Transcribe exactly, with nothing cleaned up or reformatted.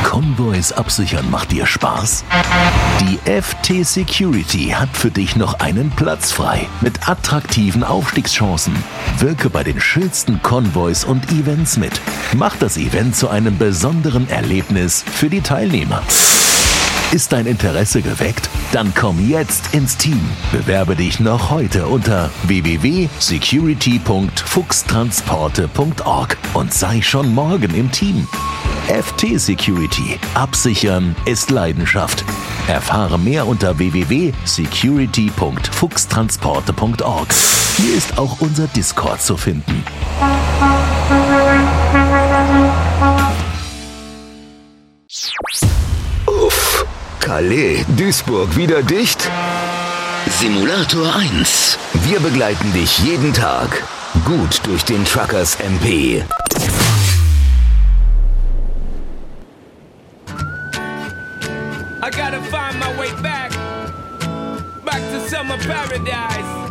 Konvois absichern macht dir Spaß? Die F T Security hat für dich noch einen Platz frei mit attraktiven Aufstiegschancen. Wirke bei den schönsten Konvois und Events mit. Mach das Event zu einem besonderen Erlebnis für die Teilnehmer. Ist dein Interesse geweckt? Dann komm jetzt ins Team. Bewerbe dich noch heute unter w w w punkt security punkt fuchstransporte punkt org und sei schon morgen im Team. F T Security. Absichern ist Leidenschaft. Erfahre mehr unter w w w punkt security punkt fuchstransporte punkt org. Hier ist auch unser Discord zu finden. Uff. Calais, Duisburg wieder dicht? Simulator eins. Wir begleiten dich jeden Tag gut durch den Truckers M P. I gotta find my way back, back to summer paradise.